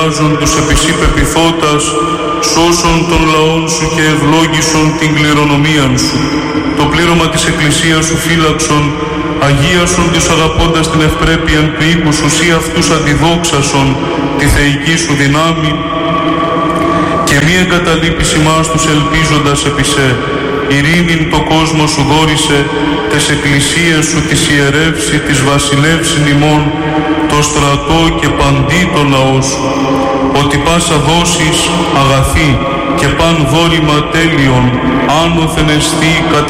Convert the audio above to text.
τους επισή πεπιθώτας, σώσον των λαών σου και ευλόγησον την κληρονομίαν σου. Το πλήρωμα της Εκκλησίας σου φύλαξον, αγίασον τους αγαπώντας την ευπρέπειαν του οίκου σου, σύ αυτούς αντιδόξασον τη θεϊκή σου δυνάμει, και μη εγκαταλείπεις ημάς τους ελπίζοντας επί σε. Ειρήνην το κόσμο σου δόρισε, τες εκκλησίες σου της ιερεύσει, της βασιλεύσιν ημών, το στρατό και παντί το λαό σου. Ότι πάσα δόσεις αγαθή και παν δόρημα τέλειον, άνωθεν εστί κατ'